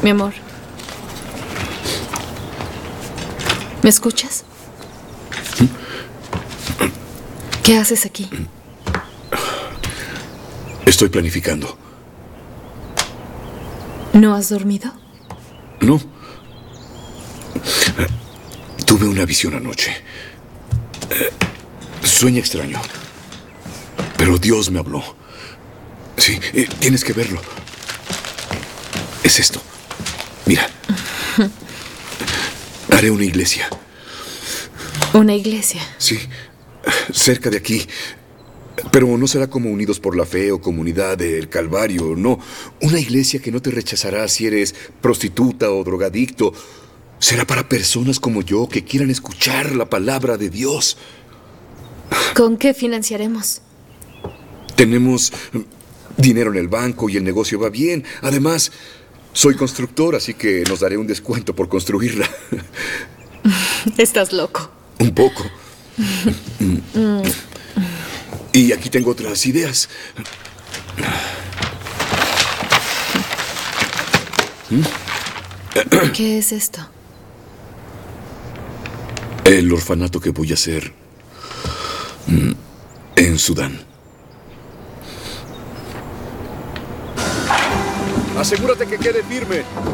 Mi amor. ¿Me escuchas? ¿Qué haces aquí? Estoy planificando. ¿No has dormido? No. Tuve una visión anoche. Sueño extraño. Pero Dios me habló. Sí, tienes que verlo. Es esto. Mira. Haré una iglesia. ¿Una iglesia? Sí, cerca de aquí. Pero no será como Unidos por la Fe o Comunidad del Calvario, no. Una iglesia que no te rechazará si eres prostituta o drogadicto. Será para personas como yo que quieran escuchar la palabra de Dios. ¿Con qué financiaremos? Tenemos dinero en el banco y el negocio va bien. Además, soy constructor, así que nos daré un descuento por construirla. Estás loco. Un poco. Y aquí tengo otras ideas. ¿Qué es esto? El orfanato que voy a hacer en Sudán. Asegúrate que quede firme.